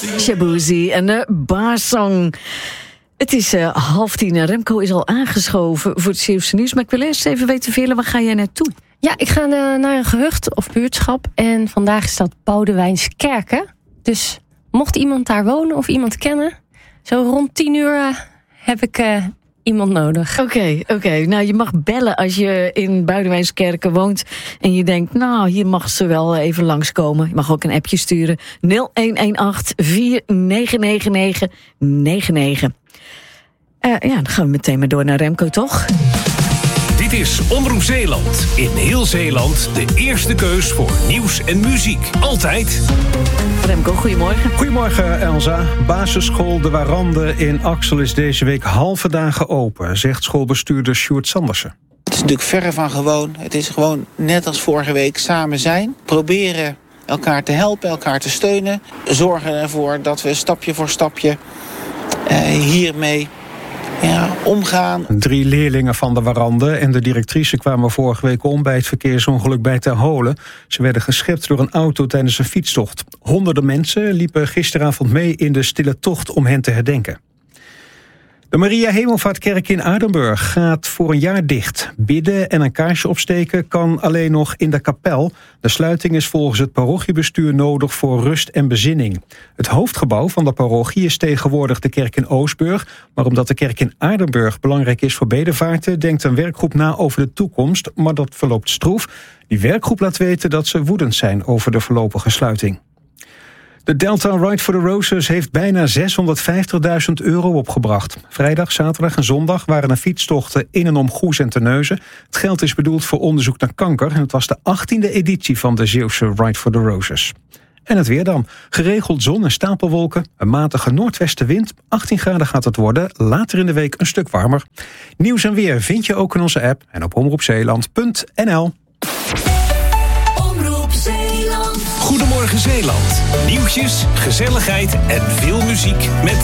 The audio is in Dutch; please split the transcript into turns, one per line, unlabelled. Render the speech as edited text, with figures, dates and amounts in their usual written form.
Shaboozey en de Baarsong. Het is 9:30. Remco is al aangeschoven voor het Zeeuwse nieuws. Maar ik wil eerst even weten, Veerle, waar ga jij naartoe?
Ja, ik ga naar een gehucht of buurtschap. En vandaag is dat Boudewijnskerken. Dus mocht iemand daar wonen of iemand kennen, zo rond 10:00 heb ik iemand nodig.
Oké. Nou, je mag bellen als je in Boudewijnskerken woont en je denkt, nou, hier mag ze wel even langskomen. Je mag ook een appje sturen. 0118-499999. Dan gaan we meteen maar door naar Remco, toch?
Dit is Omroep Zeeland. In heel Zeeland de eerste keus voor nieuws en muziek. Altijd.
Remco, goedemorgen.
Goedemorgen, Elsa. Basisschool De Warande in Axel is deze week halve dagen open, zegt schoolbestuurder Sjoerd Sandersen.
Het is natuurlijk verre van gewoon. Het is gewoon net als vorige week samen zijn. Proberen elkaar te helpen, elkaar te steunen. Zorgen ervoor dat we stapje voor stapje hiermee omgaan.
3 leerlingen van De Warande en de directrice kwamen vorige week om bij het verkeersongeluk bij Ter Holen. Ze werden geschept door een auto tijdens een fietstocht. Honderden mensen liepen gisteravond mee in de stille tocht om hen te herdenken. De Maria Hemelvaartkerk in Aardenburg gaat voor een jaar dicht. Bidden en een kaarsje opsteken kan alleen nog in de kapel. De sluiting is volgens het parochiebestuur nodig voor rust en bezinning. Het hoofdgebouw van de parochie is tegenwoordig de kerk in Oostburg. Maar omdat de kerk in Aardenburg belangrijk is voor bedevaarten, denkt een werkgroep na over de toekomst, maar dat verloopt stroef. Die werkgroep laat weten dat ze woedend zijn over de voorlopige sluiting. De Delta Ride for the Roses heeft bijna €650.000 opgebracht. Vrijdag, zaterdag en zondag waren er fietstochten in en om Goes en Terneuzen. Het geld is bedoeld voor onderzoek naar kanker en het was de 18e editie van de Zeeuwse Ride for the Roses. En het weer dan. Geregeld zon en stapelwolken, een matige noordwestenwind. 18 graden gaat het worden, later in de week een stuk warmer. Nieuws en weer vind je ook in onze app en op omroepzeeland.nl.
Goedemorgen Zeeland. Nieuwtjes, gezelligheid en veel muziek met